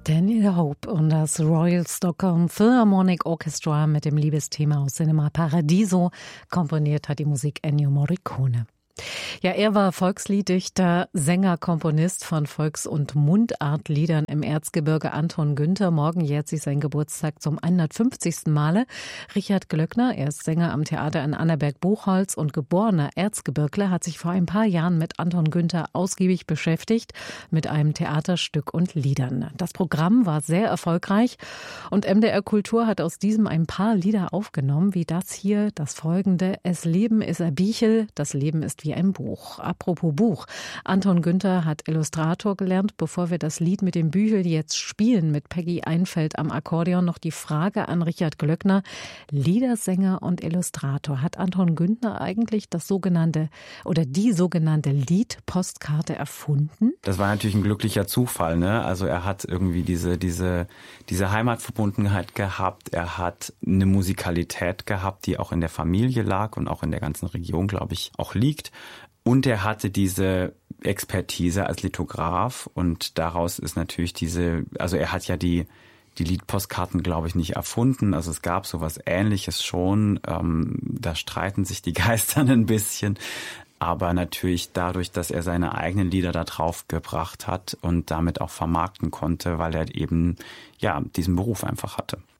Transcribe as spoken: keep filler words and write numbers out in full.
Daniel Hope und das Royal Stockholm Philharmonic Orchestra mit dem Liebesthema aus Cinema Paradiso. Komponiert hat die Musik Ennio Morricone. Ja, er war Volkslieddichter, Sänger, Komponist von Volks- und Mundartliedern im Erzgebirge. Anton Günther. Morgen jährt sich sein Geburtstag zum hundertfünfzigsten Male. Richard Glöckner, er ist Sänger am Theater in Annaberg-Buchholz und geborener Erzgebirgler, hat sich vor ein paar Jahren mit Anton Günther ausgiebig beschäftigt, mit einem Theaterstück und Liedern. Das Programm war sehr erfolgreich und M D R Kultur hat aus diesem ein paar Lieder aufgenommen, wie das hier, das folgende: Es Leben ist a Bichel, das Leben ist wie ein Buch. Apropos Buch. Anton Günther hat Illustrator gelernt. Bevor wir das Lied mit dem Büchel jetzt spielen, mit Peggy Einfeld am Akkordeon, noch die Frage an Richard Glöckner. Liedersänger und Illustrator. Hat Anton Günther eigentlich das sogenannte oder die sogenannte Liedpostkarte erfunden? Das war natürlich ein glücklicher Zufall, ne? Also er hat irgendwie diese, diese, diese Heimatverbundenheit gehabt. Er hat eine Musikalität gehabt, die auch in der Familie lag und auch in der ganzen Region, glaube ich, auch liegt. Und er hatte diese Expertise als Lithograf und daraus ist natürlich diese, also er hat ja die, die Liedpostkarten, glaube ich, nicht erfunden. Also es gab sowas Ähnliches schon. Ähm, da streiten sich die Geister ein bisschen. Aber natürlich dadurch, dass er seine eigenen Lieder da drauf gebracht hat und damit auch vermarkten konnte, weil er eben, ja, diesen Beruf einfach hatte.